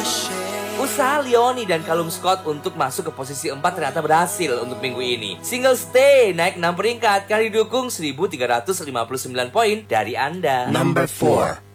Usaha Leoni dan Callum Scott untuk masuk ke posisi 4 ternyata berhasil untuk minggu ini. Single Stay naik 6 peringkat karena didukung 1.359 poin dari Anda. Number 4.